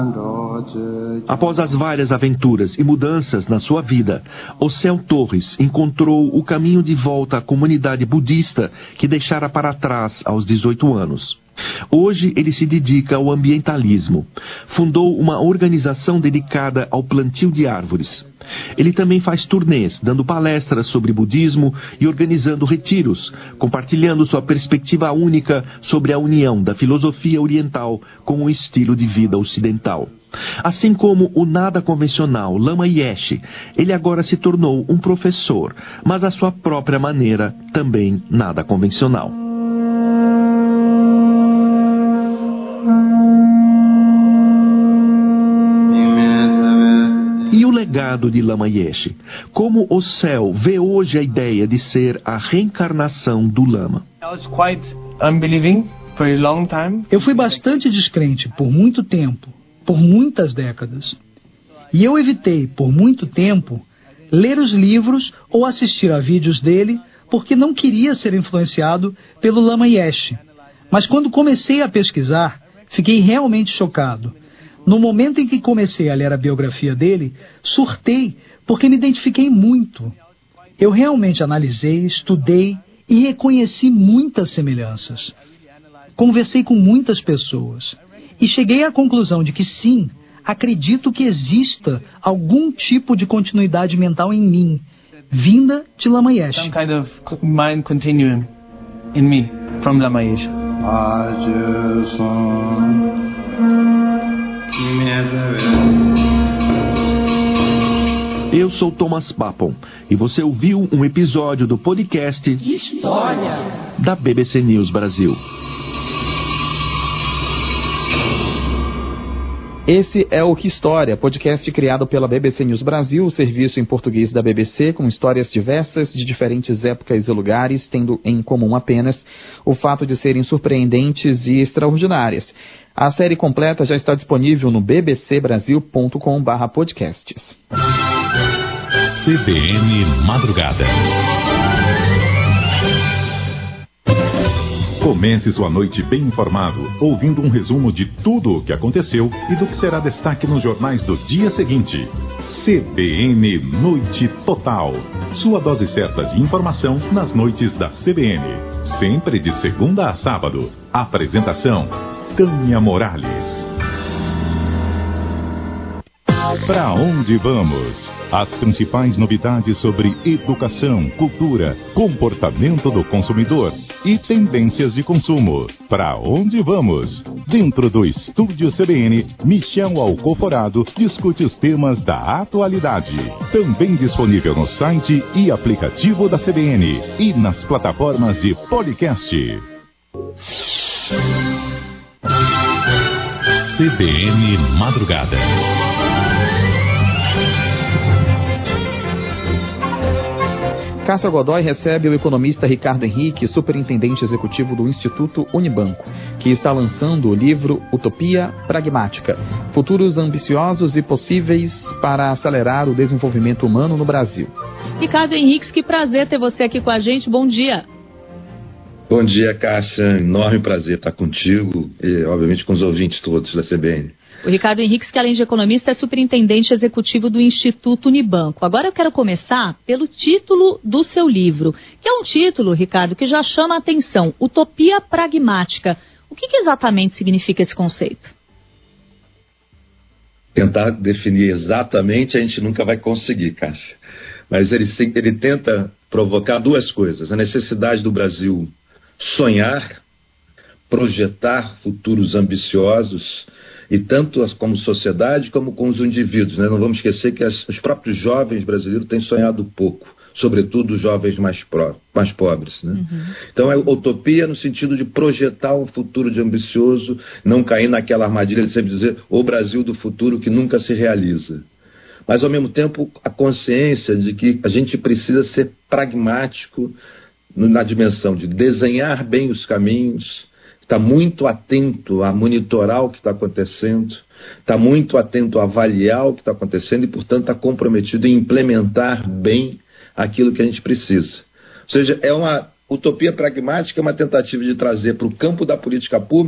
Após as várias aventuras e mudanças na sua vida, Ocel Torres encontrou o caminho de volta à comunidade budista que deixara para trás aos 18 anos. Hoje ele se dedica ao ambientalismo. Fundou uma organização dedicada ao plantio de árvores. Ele também faz turnês, dando palestras sobre budismo e organizando retiros, compartilhando sua perspectiva única sobre a união da filosofia oriental com o estilo de vida ocidental. Assim como o nada convencional Lama Yeshe, ele agora se tornou um professor, mas à sua própria maneira, também nada convencional. E o legado de Lama Yeshe? Como Ocel vê hoje a ideia de ser a reencarnação do Lama? Eu fui bastante descrente por muito tempo, por muitas décadas. E eu evitei, por muito tempo, ler os livros ou assistir a vídeos dele porque não queria ser influenciado pelo Lama Yeshe. Mas quando comecei a pesquisar, fiquei realmente chocado. No momento em que comecei a ler a biografia dele, surtei porque me identifiquei muito. Eu realmente analisei, estudei e reconheci muitas semelhanças. Conversei com muitas pessoas e cheguei à conclusão de que sim, acredito que exista algum tipo de continuidade mental em mim, vinda de Lama Yeshe. Some kind of mind continuum in me from Lama Yeshe. Eu sou Thomas Papon e você ouviu um episódio do podcast História da BBC News Brasil. Esse é o Que História, podcast criado pela BBC News Brasil, o serviço em português da BBC, com histórias diversas de diferentes épocas e lugares, tendo em comum apenas o fato de serem surpreendentes e extraordinárias. A série completa já está disponível no bbcbrasil.com/podcasts. CBN Madrugada. Comece sua noite bem informado, ouvindo um resumo de tudo o que aconteceu e do que será destaque nos jornais do dia seguinte. CBN Noite Total. Sua dose certa de informação nas noites da CBN. Sempre de segunda a sábado. Apresentação: Tânia Morales. Pra onde vamos? As principais novidades sobre educação, cultura, comportamento do consumidor e tendências de consumo. Pra onde vamos? Dentro do Estúdio CBN, Michel Alcoforado discute os temas da atualidade. Também disponível no site e aplicativo da CBN e nas plataformas de podcast. CBN Madrugada. Cássia Godoy recebe o economista Ricardo Henrique, superintendente executivo do Instituto Unibanco, que está lançando o livro Utopia Pragmática, Futuros Ambiciosos e Possíveis para Acelerar o Desenvolvimento Humano no Brasil. Ricardo Henrique, que prazer ter você aqui com a gente. Bom dia. Bom dia, Cássia. Enorme prazer estar contigo e, obviamente, com os ouvintes todos da CBN. O Ricardo Henrique, que além de economista, é superintendente executivo do Instituto Unibanco. Agora eu quero começar pelo título do seu livro, que é um título, Ricardo, que já chama a atenção, Utopia Pragmática. O que exatamente significa esse conceito? Tentar definir exatamente a gente nunca vai conseguir, Cássia. Mas ele tenta provocar duas coisas. A necessidade do Brasil sonhar, projetar futuros ambiciosos, e tanto como sociedade como com os indivíduos, né? Não vamos esquecer que os próprios jovens brasileiros têm sonhado pouco, sobretudo os jovens mais pobres, né? Uhum. Então é utopia no sentido de projetar um futuro de ambicioso, não cair naquela armadilha de sempre dizer o Brasil do futuro que nunca se realiza. Mas ao mesmo tempo a consciência de que a gente precisa ser pragmático na dimensão de desenhar bem os caminhos, está muito atento a monitorar o que está acontecendo, está muito atento a avaliar o que está acontecendo e, portanto, está comprometido em implementar bem aquilo que a gente precisa. Ou seja, é uma utopia pragmática, uma tentativa de trazer para o campo da política pública